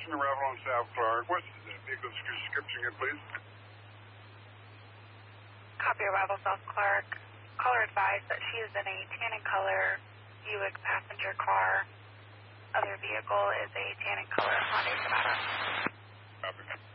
10 arrival on South Clark. What's the vehicle's description here, please? Copy arrival South Clark. Caller advised that she is in a tan and color Buick passenger car. Other vehicle is a tan and color Hyundai Sonata. Copy.